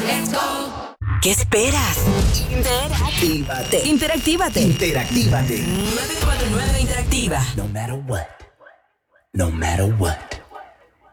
¿Qué esperas? Interactívate. 949 Interactiva. No matter what. No matter what.